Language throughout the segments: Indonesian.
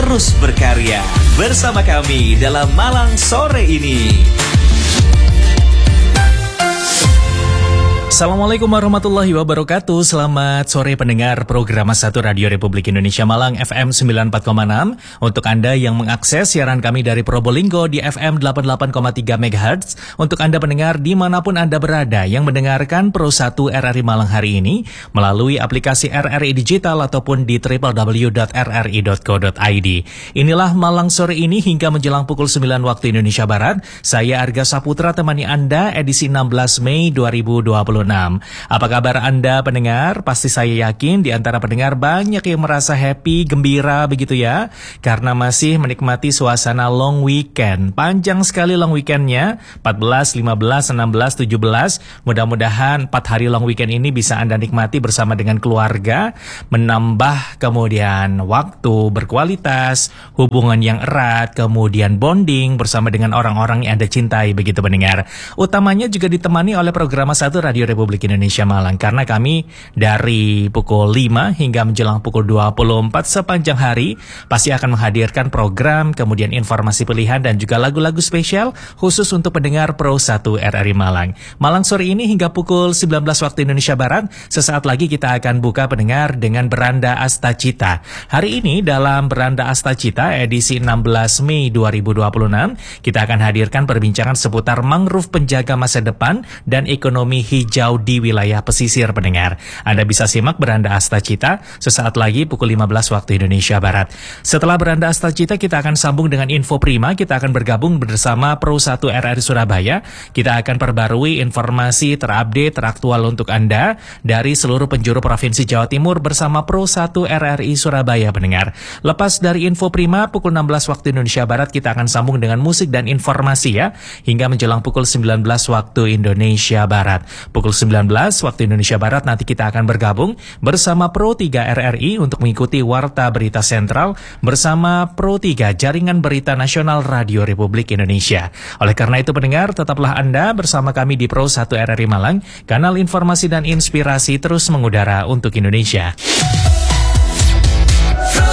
terus berkarya bersama kami dalam Malang sore ini. Assalamualaikum warahmatullahi wabarakatuh. Selamat sore pendengar program 1 Radio Republik Indonesia Malang FM 94,6. Untuk Anda yang mengakses siaran kami dari Probolinggo di FM 88,3 MHz. Untuk Anda pendengar dimanapun Anda berada yang mendengarkan Pro 1 RRI Malang hari ini melalui aplikasi RRI Digital ataupun di www.rri.co.id. Inilah Malang sore ini hingga menjelang pukul 9 waktu Indonesia Barat. Saya Arga Saputra temani Anda edisi 16 Mei 2026. Apa kabar Anda pendengar? Pasti saya yakin di antara pendengar banyak yang merasa happy, gembira begitu ya. Karena masih menikmati suasana long weekend. Panjang sekali long weekendnya, 14, 15, 16, 17. Mudah-mudahan 4 hari long weekend ini bisa Anda nikmati bersama dengan keluarga. Menambah kemudian waktu berkualitas, hubungan yang erat, kemudian bonding bersama dengan orang-orang yang Anda cintai begitu pendengar. Utamanya juga ditemani oleh program 1 Radio Republik Indonesia Malang, karena kami dari pukul 5 hingga menjelang pukul 24 sepanjang hari pasti akan menghadirkan program, kemudian informasi pilihan dan juga lagu-lagu spesial khusus untuk pendengar Pro 1 RRI Malang. Malang sore ini hingga pukul 19 waktu Indonesia Barat, sesaat lagi kita akan buka pendengar dengan Beranda Astacita. Hari ini dalam Beranda Astacita edisi 16 Mei 2026 kita akan hadirkan perbincangan seputar mangrove penjaga masa depan dan ekonomi hijau di wilayah pesisir pendengar. Anda bisa simak Beranda Astacita sesaat lagi pukul 15 waktu Indonesia Barat. Setelah Beranda Astacita kita akan sambung dengan Info Prima. Kita akan bergabung bersama Pro 1 RRI Surabaya. Kita akan perbarui informasi terupdate, teraktual untuk Anda dari seluruh penjuru Provinsi Jawa Timur bersama Pro 1 RRI Surabaya pendengar. Lepas dari Info Prima pukul 16 waktu Indonesia Barat kita akan sambung dengan musik dan informasi ya hingga menjelang pukul 19 waktu Indonesia Barat. Pukul 19 waktu Indonesia Barat nanti kita akan bergabung bersama Pro 3 RRI untuk mengikuti Warta Berita Sentral bersama Pro 3 Jaringan Berita Nasional Radio Republik Indonesia. Oleh karena itu pendengar, tetaplah Anda bersama kami di Pro 1 RRI Malang, kanal informasi dan inspirasi terus mengudara untuk Indonesia. Pro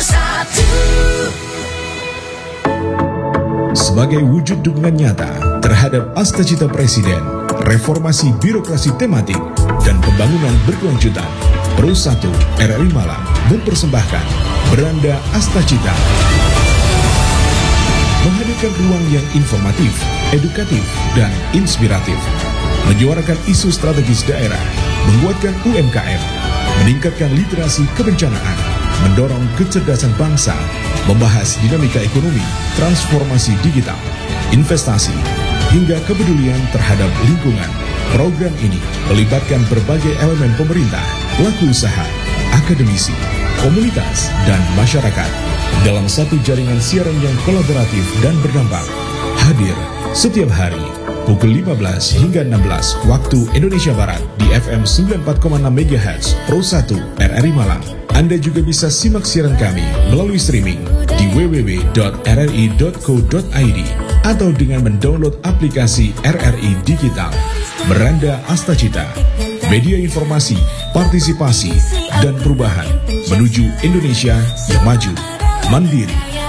1. Sebagai wujud dukungan nyata terhadap Astacita Presiden, reformasi birokrasi tematik, dan pembangunan berkelanjutan, Pro 1 RRI Malang mempersembahkan Beranda Astacita. Menghadirkan ruang yang informatif, edukatif, dan inspiratif. Menyuarakan isu strategis daerah, menguatkan UMKM, meningkatkan literasi kebencanaan, mendorong kecerdasan bangsa, membahas dinamika ekonomi, transformasi digital, investasi, hingga kepedulian terhadap lingkungan. Program ini melibatkan berbagai elemen pemerintah, pelaku usaha, akademisi, komunitas, dan masyarakat dalam satu jaringan siaran yang kolaboratif dan berdampak. Hadir setiap hari pukul 15 hingga 16 waktu Indonesia Barat di FM 94,6 MHz Pro 1 RRI Malang. Anda juga bisa simak siaran kami melalui streaming di www.rri.co.id atau dengan mendownload aplikasi RRI Digital. Beranda Astacita, media informasi, partisipasi, dan perubahan menuju Indonesia yang maju, mandiri,